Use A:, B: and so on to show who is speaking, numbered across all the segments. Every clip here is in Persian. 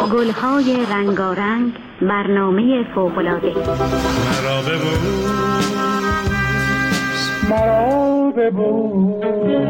A: گلهای رنگارنگ برنامه فوق‌العاده.
B: مرا ببوس.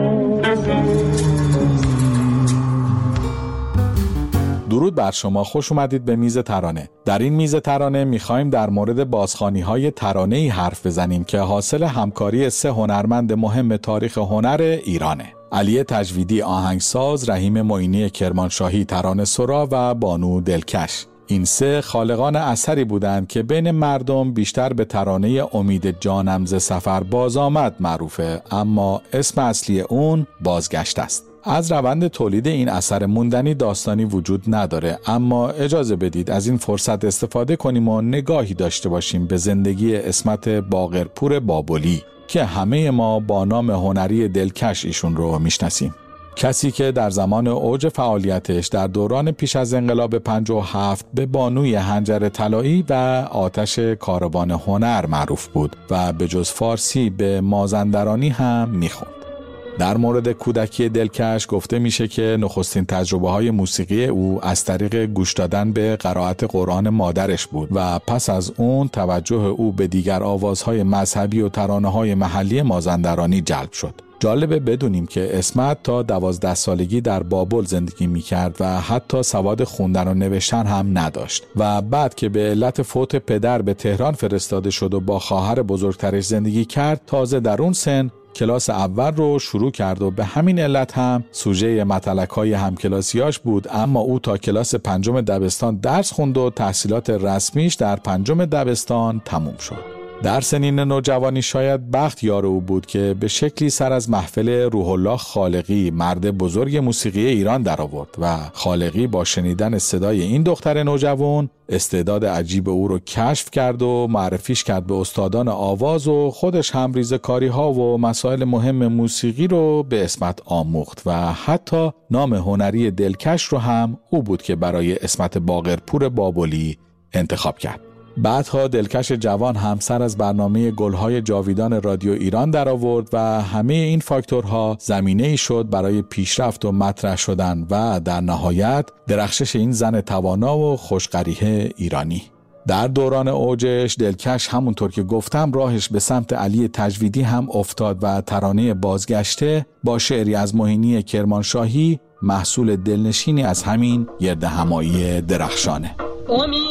C: درود بر شما، خوش اومدید به میز ترانه. در این میز ترانه میخوایم در مورد بازخوانی‌های ترانه‌ای حرف بزنیم که حاصل همکاری 3 هنرمند مهم تاریخ هنر ایرانه: علی تجویدی آهنگساز، رحیم معینی کرمانشاهی ترانه‌سرا و بانو دلکش. این 3 خالقان اثری بودند که بین مردم بیشتر به ترانه امید جانم ز سفر باز آمد معروفه، اما اسم اصلی اون بازگشت است. از روند تولید این اثر موندنی داستانی وجود نداره، اما اجازه بدید از این فرصت استفاده کنیم و نگاهی داشته باشیم به زندگی عصمت باقرپور بابلی که همه ما با نام هنری دلکش ایشون رو میشناسیم. کسی که در زمان اوج فعالیتش در دوران پیش از انقلاب 57 به بانوی حنجر طلایی و آتش کاروان هنر معروف بود و به جز فارسی به مازندرانی هم میخوند. در مورد کودکی دلکش گفته میشه که نخستین تجربه‌های موسیقی او از طریق گوش دادن به قرائت قرآن مادرش بود و پس از اون توجه او به دیگر آوازهای مذهبی و ترانه‌های محلی مازندرانی جلب شد. جالبه بدونیم که عصمت تا 12 سالگی در بابل زندگی میکرد و حتی سواد خوندن و نوشتن هم نداشت و بعد که به علت فوت پدر به تهران فرستاده شد و با خواهر بزرگترش زندگی کرد، تازه در اون سن کلاس اول رو شروع کرد و به همین علت هم سوژه متلک‌های همکلاسیاش بود، اما او تا کلاس 5 دبستان درس خوند و تحصیلات رسمیش در 5 دبستان تموم شد. در سنین نوجوانی شاید بخت یار او بود که به شکلی سر از محفل روح الله خالقی، مرد بزرگ موسیقی ایران در آورد و خالقی با شنیدن صدای این دختر نوجوان استعداد عجیب او رو کشف کرد و معرفیش کرد به استادان آواز و خودش هم ریزکاری‌ها و مسائل مهم موسیقی رو به عصمت آموخت و حتی نام هنری دلکش رو هم او بود که برای عصمت باقرپور بابلی انتخاب کرد. بعدها دلکش جوان هم سر از برنامه گلهای جاویدان رادیو ایران در آورد و همه این فاکتورها زمینه‌ای شد برای پیشرفت و مطرح شدن و در نهایت درخشش این زن توانا و خوش‌قریحه ایرانی. در دوران اوجش دلکش همونطور که گفتم راهش به سمت علی تجویدی هم افتاد و ترانه بازگشته با شعری از معینی کرمانشاهی محصول دلنشینی از همین گردهمایی درخشانه.